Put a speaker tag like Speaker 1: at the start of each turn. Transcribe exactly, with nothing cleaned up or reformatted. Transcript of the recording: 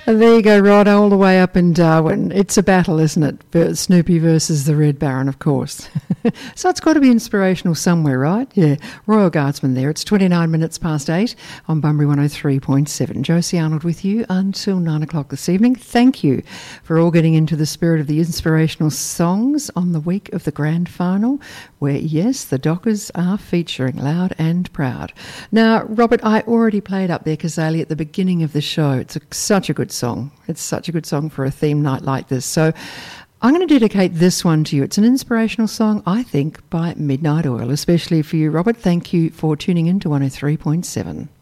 Speaker 1: And there you go, Rod, all the way up in Darwin. It's a battle, isn't it? Ver- Snoopy versus the Red Baron, of course. So it's got to be inspirational somewhere, right? Yeah. Royal Guardsman there. It's twenty-nine minutes past eight on Bunbury one oh three point seven. Josie Arnold with you until nine o'clock this evening. Thank you for all getting into the spirit of the inspirational songs on the week of the grand final, where, yes, the Dockers are featuring loud and proud. Now, Robert, I already played Up There Kazali at the beginning of the show. It's a, such a good song. It's such a good song for a theme night like this. So I'm going to dedicate this one to you. It's an inspirational song, I think, by Midnight Oil, especially for you, Robert. Thank you for tuning in to one oh three point seven.